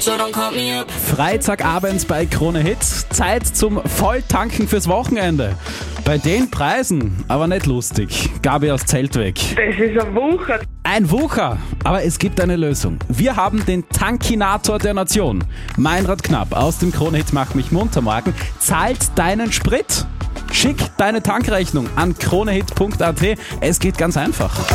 Freitagabends bei Krone Hit. Zeit zum Volltanken fürs Wochenende. Bei den Preisen aber nicht lustig. Gabi aus Zeltweg. Das ist ein Wucher. Ein Wucher, aber es gibt eine Lösung. Wir haben den Tankinator der Nation. Meinrad Knapp aus dem Krone Hit Mach mich munter morgen zahlt deinen Sprit. Schick deine Tankrechnung an kronehit.at. Es geht ganz einfach.